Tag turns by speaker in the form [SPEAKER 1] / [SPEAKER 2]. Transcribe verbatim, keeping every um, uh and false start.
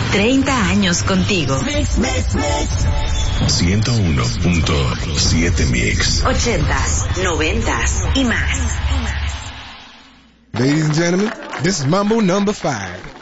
[SPEAKER 1] treinta años contigo.
[SPEAKER 2] ciento uno punto siete Mix.
[SPEAKER 1] ochentas, noventas y más.
[SPEAKER 3] Ladies and gentlemen, this is Mambo number five.